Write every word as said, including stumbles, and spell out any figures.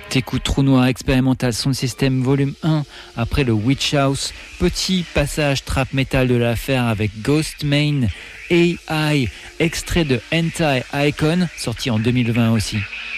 T'écoutes Trou Noir Expérimental Sound System volume un après le Witch House. Petit passage trap metal de l'affaire avec Ghostmain A I, extrait de Hentai Icon, sorti en deux mille vingt aussi.